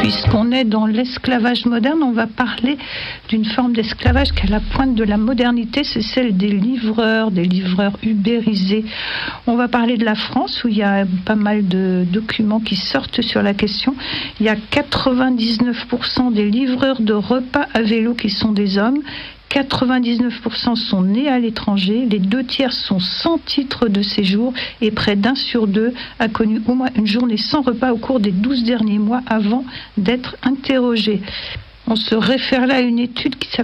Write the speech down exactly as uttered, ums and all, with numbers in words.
Puisqu'on est dans l'esclavage moderne, on va parler d'une forme d'esclavage qui est à la pointe de la modernité, c'est celle des livreurs, des livreurs ubérisés. On va parler de la France, où il y a pas mal de documents qui sortent sur la question. Il y a quatre-vingt-dix-neuf pour cent des livreurs de repas à vélo qui sont des hommes. quatre-vingt-dix-neuf pour cent sont nés à l'étranger, les deux tiers sont sans titre de séjour et près d'un sur deux a connu au moins une journée sans repas au cours des douze derniers mois avant d'être interrogé. On se réfère là à une étude qui s'appelle